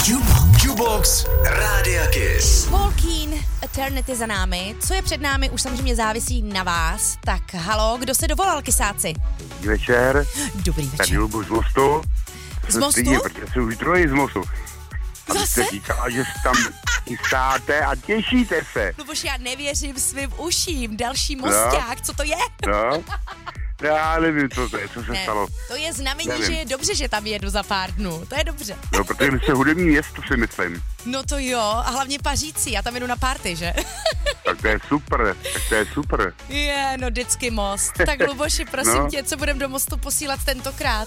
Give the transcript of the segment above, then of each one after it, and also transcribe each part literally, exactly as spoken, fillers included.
Jukebox Rádia Kiss. Paul Keen, Eternity za námi. Co je před námi, už samozřejmě závisí na vás. Tak halo, kdo se dovolal, kysáci? Dobrý večer. Dobrý večer. Tady Lubu z Mostu. Z Mostu? Stydně, protože jsem už druhý z Mostu. A Zase? jste říkala, že se tam chystáte a těšíte se. No bož, já nevěřím svým uším. Další mosták, co to je? No, já nevím, co to je, co se Ne, stalo. to je znamení, Nevím. že je dobře, že tam jedu za pár dnů. To je dobře. No, protože my se hudební město, si myslím. No to jo, a hlavně Paříci, já tam jedu na party, že? Tak to je super, tak to je super. Je, no vždycky most. Tak Luboši, prosím No. tě, co budem do mostu posílat tentokrát?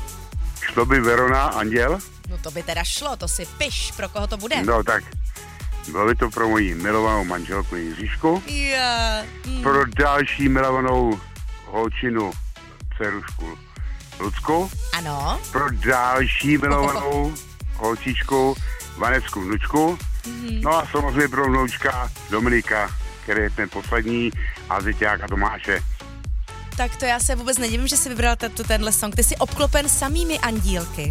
Šlo by Verona Anděl? No to by teda šlo, to si piš, pro koho to bude. No tak, bylo by to pro moji milovanou manželku Jiříšku, Je, mm. pro další milovanou holčinu, dcerušku Lucku, Ano. pro další milovanou holčičku Vanesku vnučku, Mm-hmm. no a samozřejmě pro vnoučka Dominika, který je ten poslední, a Zeťáka Tomáše. Tak to já se vůbec nedivím, že jsi vybral t- tenhle song. Ty jsi obklopen samými andílky.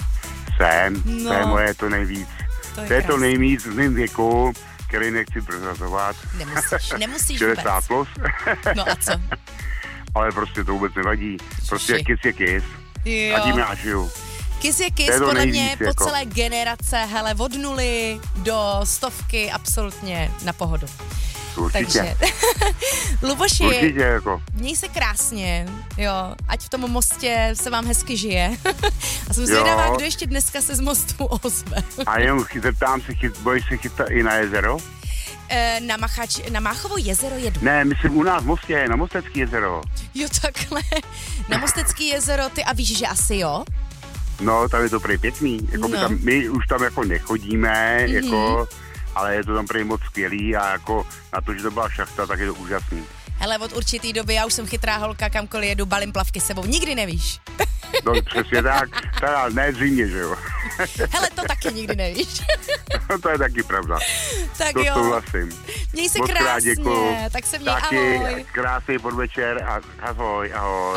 Jsem, No. to je moje to nejvíc. To je To je to krásný. nejvíc v mém věku, který nechci prozrazovat. Nemusíš, nemusíš šedesát vůbec. plus. No a co? Ale prostě to vůbec nevadí. Prostě Ježiši. kiss je kiss. A tím já žiju. Kiss je To kiss, je to podle mě nejvíc, po jako. celé generace, hele, od nuly do stovky absolutně na pohodu. Určitě. Takže, Luboši, Určitě jako. měj se krásně, jo, ať v tom mostě se vám hezky žije. A jsem Jo. zvědavá, kdo ještě dneska se z mostu ozve. A jenom zeptám se, chyt, bojíš se chytat i na jezero? E, na, Machač, na Máchovo jezero jedu. Ne, myslím u nás v Mostě, na Mostecký jezero. Jo, takhle. Na Mostecký jezero, ty a víš, že asi jo? No, tam je to prý pěkný. Jako No. no. tam, my už tam jako nechodíme, mm-hmm. jako, ale je to tam prý moc skvělý a jako na to, že to byla šachta, tak je to úžasný. Hele, od určitý doby já už jsem chytrá holka, kamkoliv jedu, balím plavky s sebou. Nikdy nevíš. No přesně tak, teda ne zřejmě, že jo. Hele, to taky nikdy nevíš. To je taky pravda. Tak To jo. souhlasím. Měj se Moc krát krásně. děkuju. Tak se měj, Taky ahoj. krásný podvečer a ahoj, ahoj.